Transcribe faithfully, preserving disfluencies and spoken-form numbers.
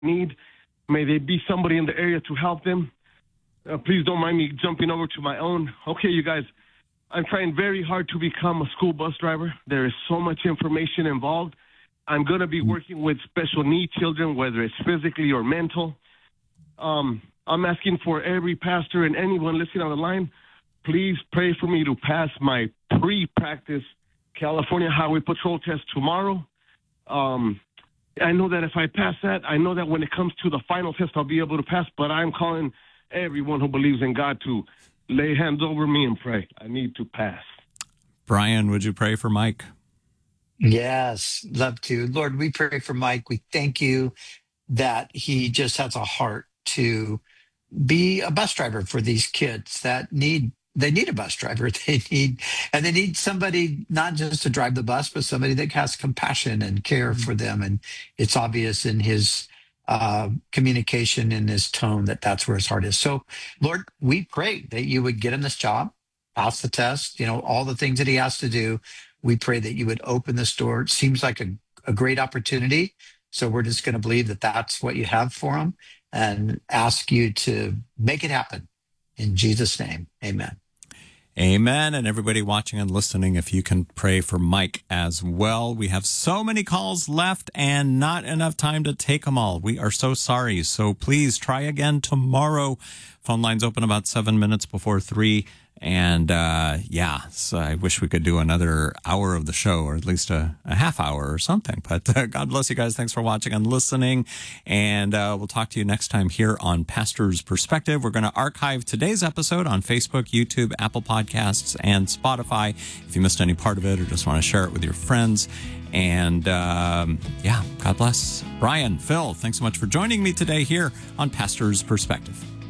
need. May there be somebody in the area to help them. Uh, please don't mind me jumping over to my own. Okay, you guys, I'm trying very hard to become a school bus driver. There is so much information involved. I'm going to be working with special needs children, whether it's physically or mental. Um, I'm asking for every pastor and anyone listening on the line, please pray for me to pass my pre-practice California Highway Patrol test tomorrow. Um, I know that if I pass that, I know that when it comes to the final test, I'll be able to pass, but I'm calling everyone who believes in God to lay hands over me and pray. I need to pass. Brian, would you pray for Mike? Yes, love to. Lord, we pray for Mike. We thank you that he just has a heart to be a bus driver for these kids that need, they need a bus driver. They need, and they need somebody not just to drive the bus, but somebody that has compassion and care for them. And it's obvious in his uh, communication, in his tone, that that's where his heart is. So Lord, we pray that you would get him this job, pass the test, you know, all the things that he has to do. We pray that you would open this door. It seems like a, a great opportunity. So we're just going to believe that that's what you have for him and ask you to make it happen. In Jesus' name, amen. Amen. And everybody watching and listening, if you can pray for Mike as well. We have so many calls left and not enough time to take them all. We are so sorry. So please try again tomorrow. Phone lines open about seven minutes before three. And, uh, yeah, so I wish we could do another hour of the show, or at least a, a half hour or something. But uh, God bless you guys. Thanks for watching and listening. And uh, we'll talk to you next time here on Pastor's Perspective. We're going to archive today's episode on Facebook, YouTube, Apple Podcasts, and Spotify. If you missed any part of it or just want to share it with your friends. And, um, yeah, God bless. Brian, Phil, thanks so much for joining me today here on Pastor's Perspective.